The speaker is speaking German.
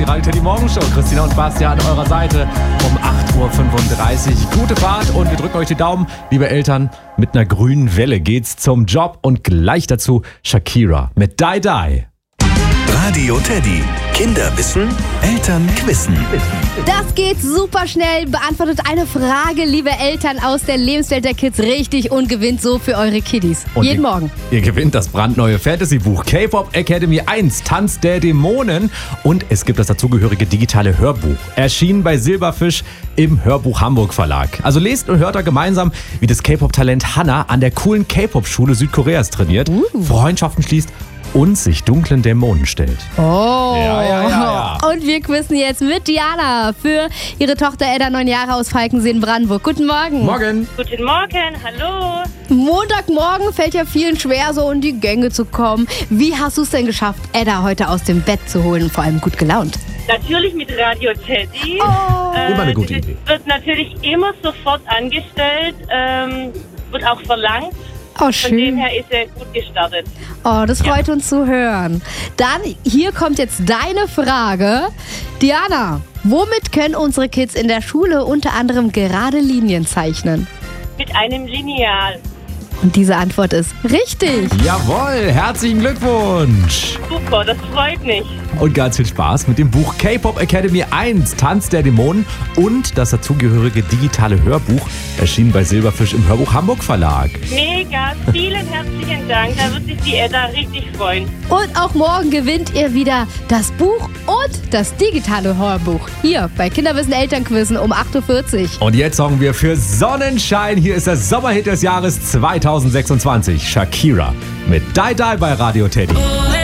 Radio Teddy Morgenshow. Christina und Bastian an eurer Seite um 8.35 Uhr. Gute Fahrt und wir drücken euch die Daumen. Liebe Eltern, mit einer grünen Welle geht's zum Job und gleich dazu Shakira mit Die Die. Radio Teddy. Kinder wissen, Eltern quissen. Das geht super schnell. Beantwortet eine Frage, liebe Eltern, aus der Lebenswelt der Kids richtig und gewinnt so für eure Kiddies. Und jeden Morgen. Ihr gewinnt das brandneue Fantasy-Buch K-Pop Academy 1, Tanz der Dämonen. Und es gibt das dazugehörige digitale Hörbuch. Erschienen bei Silberfisch im Hörbuch Hamburg Verlag. Also lest und hört da gemeinsam, wie das K-Pop-Talent Hana an der coolen K-Pop-Schule Südkoreas trainiert, Freundschaften schließt und sich dunklen Dämonen stellt. Oh. Ja. Und wir quizzen jetzt mit Diana für ihre Tochter Edda, 9 Jahre, aus Falkensee in Brandenburg. Guten Morgen. Morgen. Guten Morgen, hallo. Montagmorgen fällt ja vielen schwer, so in die Gänge zu kommen. Wie hast du es denn geschafft, Edda heute aus dem Bett zu holen, vor allem gut gelaunt? Natürlich mit Radio Teddy. Immer eine gute Idee. Wird natürlich immer sofort angestellt, wird auch verlangt. Oh, Von schön. dem her ist er gut gestartet. Oh, das freut uns zu hören. Dann, hier kommt jetzt deine Frage. Diana, womit können unsere Kids in der Schule unter anderem gerade Linien zeichnen? Mit einem Lineal. Und diese Antwort ist richtig. Jawohl, herzlichen Glückwunsch. Super, das freut mich. Und ganz viel Spaß mit dem Buch K-Pop Academy 1, Tanz der Dämonen und das dazugehörige digitale Hörbuch, erschienen bei Silberfisch im Hörbuch Hamburg Verlag. Mega, vielen herzlichen Dank. Da wird sich die Edda richtig freuen. Und auch morgen gewinnt ihr wieder das Buch und das digitale Hörbuch. Hier bei Kinderwissen Elternquizzen um 8.40 Uhr. Und jetzt sorgen wir für Sonnenschein. Hier ist der Sommerhit des Jahres 2026, Shakira mit Die Die bei Radio Teddy.